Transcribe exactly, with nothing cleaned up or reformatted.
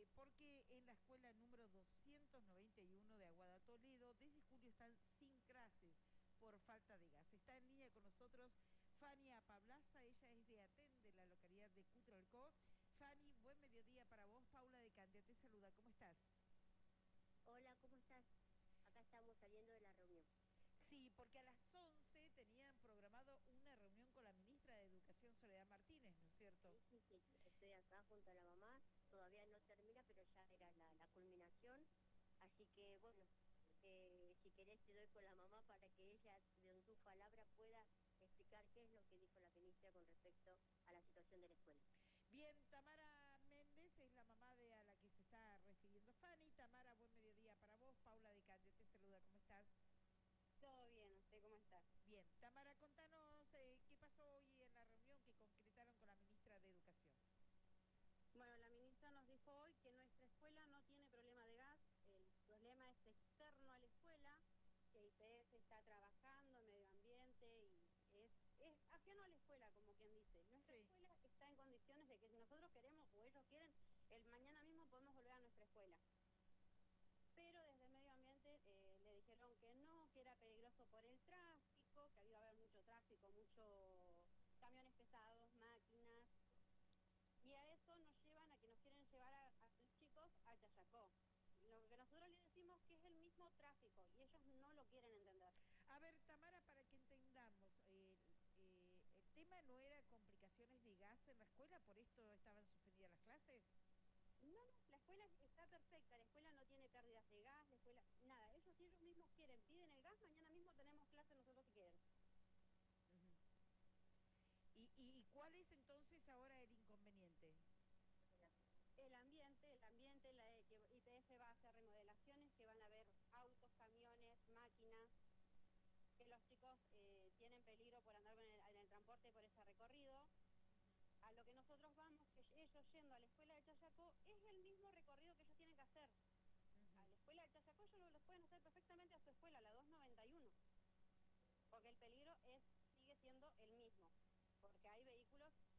eh, porque en la escuela número doscientos noventa y uno de Aguada Toledo, desde julio están sin clases por falta de gas. Está en línea con nosotros Fania Pablaza, ella es de Aten, de la localidad de Cutralcó. Fani, buen mediodía para vos. Paula de Candia te saluda, ¿cómo estás? Hola, ¿cómo estás? Acá estamos saliendo de la reunión. Sí, porque a las once tenían programado una reunión con la ministra de Educación, Soledad Martínez, ¿no es cierto? Sí, sí, sí, estoy acá junto a la mamá, todavía no termina, pero ya era la, la culminación. Así que, bueno, eh, si querés te doy con la mamá para que ella, de tu palabra, pueda explicar qué es lo que dijo la ministra con respecto a la situación de la escuela. Bien, Tamara Méndez es la mamá de a la que se está refiriendo Fanny. Tamara, buen mediodía para vos. Paula de Candia te saluda, ¿cómo estás? Todo bien, ¿usted cómo está? Bien, Tamara, contanos eh, qué pasó hoy en la reunión que concretaron con la ministra de Educación. Bueno, la ministra nos dijo hoy que nuestra escuela no tiene problema de gas, el problema es externo a la escuela, que I P F está trabajando en medio ambiente y es, es ajeno a la escuela, como quien dice. Nuestra Sí. escuela está en condiciones de que si nosotros queremos o ellos quieren, el mañana mismo podemos volver a nuestra escuela. Pero desde el medio ambiente eh, le dijeron que no, que era peligroso por el tráfico, que había haber mucho tráfico, muchos camiones pesados, máquinas. Y a eso nos llevan a que nos quieren llevar a, a los chicos a Chayacó. Lo que nosotros les decimos que es el mismo tráfico y ellos no lo quieren entender. A ver, Tamara, para que entendamos, eh, eh, ¿el tema no era complicaciones de gas en la escuela? ¿Por esto estaban suspendidas las clases? No, no, la escuela está perfecta, la escuela no tiene pérdidas de gas, la escuela, nada, ellos si ellos mismos quieren, piden el gas, mañana mismo tenemos clase nosotros si quieren. Uh-huh. ¿Y, y, ¿Y cuál es entonces ahora el inconveniente? El ambiente, el ambiente, la, que I P F va a hacer remodelaciones, que van a haber autos, camiones, máquinas, que los chicos eh, tienen peligro por andar en el, en el transporte por ese recorrido. A lo que nosotros vamos, que ellos yendo a la escuela de Chayacó, es el mismo recorrido que ellos tienen que hacer. Uh-huh. A la escuela de Chayacó ellos los pueden hacer perfectamente a su escuela, la doscientos noventa y uno. Porque el peligro es sigue siendo el mismo. Porque hay vehículos